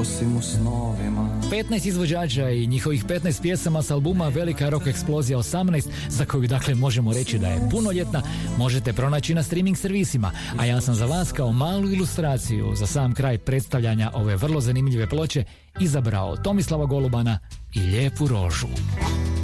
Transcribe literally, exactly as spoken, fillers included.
osim u snovima. petnaest izvođača i njihovih petnaest pjesama s albuma Velika rock eksplozija osamnaest, za koju dakle možemo reći da je punoljetna, možete pronaći na streaming servisima, a ja sam za vas kao malu ilustraciju za sam kraj predstavljanja ove vrlo zanimljive ploče izabrao Tomislava Golubana i Lijepu rožu.